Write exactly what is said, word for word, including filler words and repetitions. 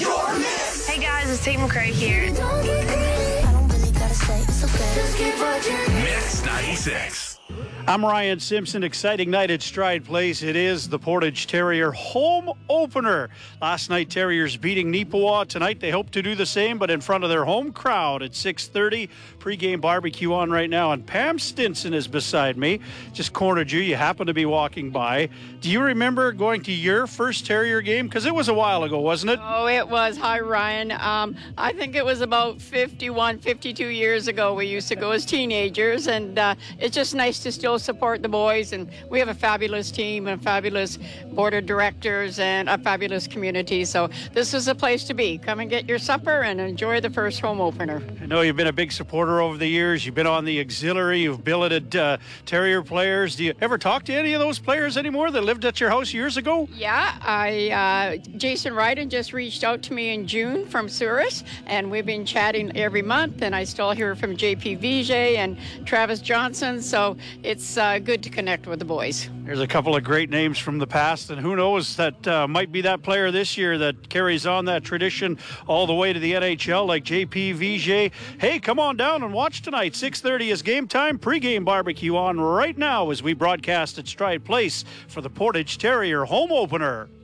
Your Mix. Hey guys, it's Tate McRae here. Mix ninety-six. I'm Ryan Simpson. Exciting night at Stride Place. It is the Portage Terrier home opener. Last night, Terriers beating Neepawa. Tonight, they hope to do the same, but in front of their home crowd at six thirty. Pre-game barbecue on right now, and Pam Stinson is beside me. Just cornered you. You happen to be walking by. Do you remember going to your first Terrier game? Because it was a while ago, wasn't it? Oh, it was. Hi, Ryan. Um, I think it was about fifty-one, fifty-two years ago. We used to go as teenagers, and uh, it's just nice to still support the boys. And we have a fabulous team and a fabulous board of directors and a fabulous community. So this is a place to be. Come and get your supper and enjoy the first home opener. I know you've been a big supporter over the years. You've been on the auxiliary. You've billeted uh, Terrier players. Do you ever talk to any of those players anymore that lived at your house years ago? Yeah, I uh, Jason Ryden just reached out to me in June from Souris, and we've been chatting every month, and I still hear from J P Vijay and Travis Johnson, so it's uh, good to connect with the boys. There's a couple of great names from the past, and who knows, that uh, might be that player this year that carries on that tradition all the way to the N H L, like J P Vijay. Hey, come on down and watch tonight. six thirty is game time. Pre-game barbecue on right now as we broadcast at Stride Place for the Portage Terrier home opener.